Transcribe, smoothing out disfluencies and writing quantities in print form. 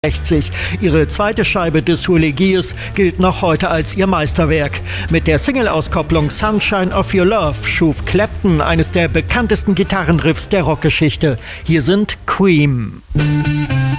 1960. Ihre zweite Scheibe Dishooli Gears gilt noch heute als ihr Meisterwerk. Mit der Single-Auskopplung Sunshine of Your Love schuf Clapton eines der bekanntesten Gitarrenriffs der Rockgeschichte. Hier sind Cream.